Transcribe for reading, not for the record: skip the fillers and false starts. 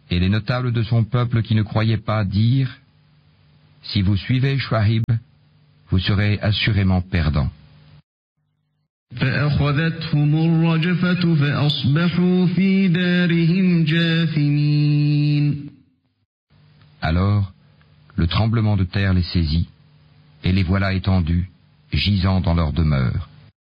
Et les notables de son peuple qui ne croyaient pas dirent: si vous suivez Shuaib, vous serez assurément perdants. فأخذتهم الرجفة فأصبحوا في دارهم جاثمين. Alors, le tremblement de terre les saisit, et les voilà étendus, gisant dans leur demeure.